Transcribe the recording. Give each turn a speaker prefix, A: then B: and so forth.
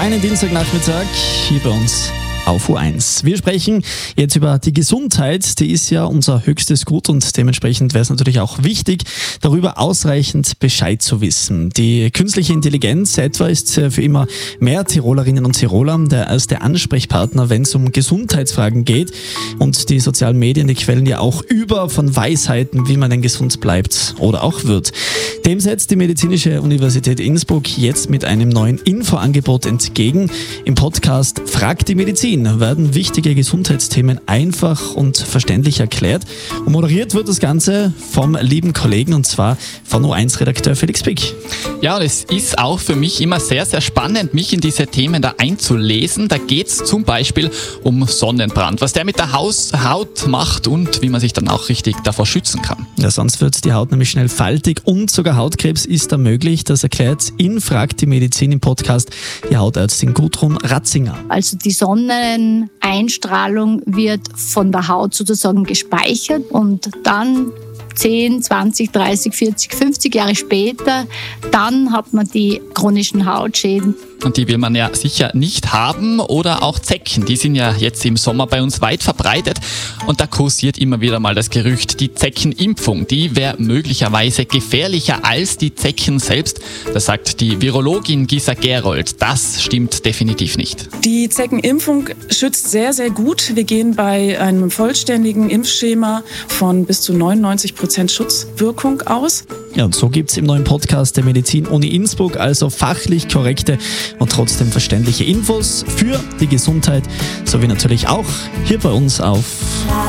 A: einen Dienstagnachmittag hier bei uns auf U1. Wir sprechen jetzt über die Gesundheit, die ist ja unser höchstes Gut und dementsprechend wäre es natürlich auch wichtig, darüber ausreichend Bescheid zu wissen. Die künstliche Intelligenz etwa ist für immer mehr Tirolerinnen und Tiroler der erste Ansprechpartner, wenn es um Gesundheitsfragen geht, und die sozialen Medien, die quellen ja auch über von Weisheiten, wie man denn gesund bleibt oder auch wird. Dem setzt die Medizinische Universität Innsbruck jetzt mit einem neuen Infoangebot entgegen. Im Podcast Frag die Medizin werden wichtige Gesundheitsthemen einfach und verständlich erklärt. Und moderiert wird das Ganze vom lieben Kollegen, und zwar von U1-Redakteur Felix Pick.
B: Ja, und es ist auch für mich immer sehr, sehr spannend, mich in diese Themen da einzulesen. Da geht es zum Beispiel um Sonnenbrand, was der mit der Haut macht und wie man sich dann auch richtig davor schützen kann.
A: Ja, sonst wird die Haut nämlich schnell faltig und sogar Hautkrebs ist da möglich. Das erklärt in Frag die Medizin im Podcast die Hautärztin Gudrun Ratzinger.
C: Also die Sonneneinstrahlung wird von der Haut sozusagen gespeichert und dann 10, 20, 30, 40, 50 Jahre später, dann hat man die chronischen Hautschäden.
B: Und die will man ja sicher nicht haben. Oder auch Zecken, die sind ja jetzt im Sommer bei uns weit verbreitet. Und da kursiert immer wieder mal das Gerücht, die Zeckenimpfung, die wäre möglicherweise gefährlicher als die Zecken selbst. Das sagt die Virologin Gisa Gerold. Das stimmt definitiv nicht.
D: Die Zeckenimpfung schützt sehr, sehr gut. Wir gehen bei einem vollständigen Impfschema von bis zu 99% Schutzwirkung aus.
A: Ja, und so gibt's im neuen Podcast der Medizin-Uni Innsbruck also fachlich korrekte und trotzdem verständliche Infos für die Gesundheit, sowie natürlich auch hier bei uns auf